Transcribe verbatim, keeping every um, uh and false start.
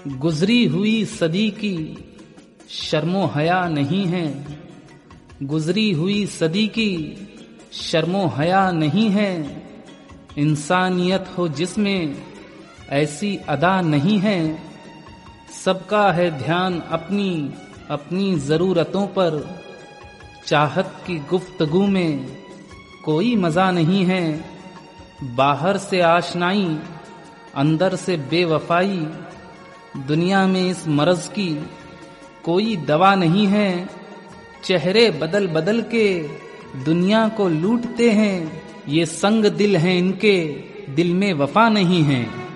गुजरी हुई सदी की शर्मो हया नहीं है, गुजरी हुई सदी की शर्मो हया नहीं है। इंसानियत हो जिसमें ऐसी अदा नहीं है। सबका है ध्यान अपनी अपनी ज़रूरतों पर, चाहत की गुफ्तगू में कोई मज़ा नहीं है। बाहर से आशनाई अंदर से बेवफाई, दुनिया में इस मर्ज की कोई दवा नहीं है। चेहरे बदल बदल के दुनिया को लूटते हैं, ये संग दिल हैं इनके दिल में वफा नहीं है।